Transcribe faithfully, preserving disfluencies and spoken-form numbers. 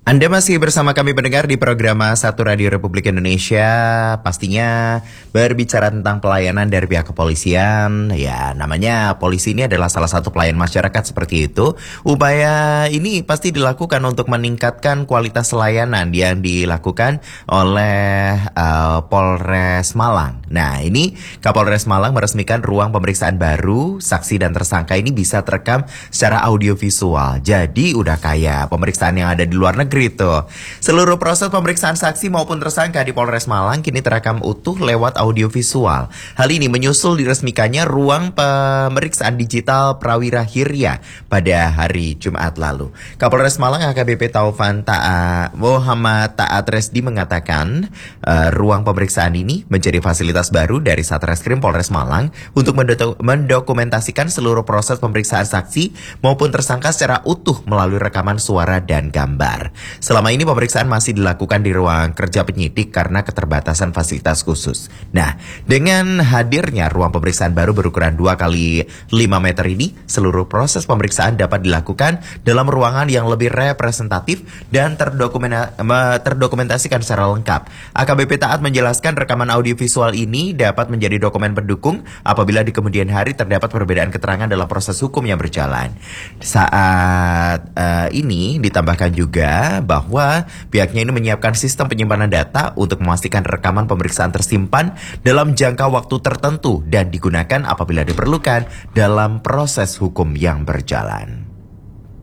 Anda masih bersama kami pendengar di program Satu Radio Republik Indonesia. Pastinya berbicara tentang pelayanan dari pihak kepolisian. Ya, namanya polisi ini adalah salah satu pelayan masyarakat seperti itu. Upaya ini pasti dilakukan untuk meningkatkan kualitas layanan yang dilakukan oleh uh, Polres Malang. Nah, ini Kapolres Malang meresmikan ruang pemeriksaan baru. Saksi dan tersangka ini bisa terekam secara audiovisual. Jadi udah kayak pemeriksaan yang ada di luar negeri. Gitu. Seluruh proses pemeriksaan saksi maupun tersangka di Polres Malang kini terekam utuh lewat audiovisual. Hal ini menyusul diresmikannya ruang pemeriksaan digital Prawira Hirya pada hari Jumat lalu. Kapolres Malang A K B P Taufan Ta'a Muhammad Taat Resdi mengatakan uh, ruang pemeriksaan ini menjadi fasilitas baru dari Satreskrim Polres Malang untuk mendok- mendokumentasikan seluruh proses pemeriksaan saksi maupun tersangka secara utuh melalui rekaman suara dan gambar. Selama ini pemeriksaan masih dilakukan di ruang kerja penyidik karena keterbatasan fasilitas khusus. Nah, dengan hadirnya ruang pemeriksaan baru berukuran dua kali lima meter ini, seluruh proses pemeriksaan dapat dilakukan dalam ruangan yang lebih representatif dan terdokumena- terdokumentasikan secara lengkap. A K B P Taat menjelaskan rekaman audiovisual ini dapat menjadi dokumen pendukung apabila di kemudian hari terdapat perbedaan keterangan dalam proses hukum yang berjalan. Saat uh, ini ditambahkan juga bahwa pihaknya ini menyiapkan sistem penyimpanan data untuk memastikan rekaman pemeriksaan tersimpan dalam jangka waktu tertentu dan digunakan apabila diperlukan dalam proses hukum yang berjalan.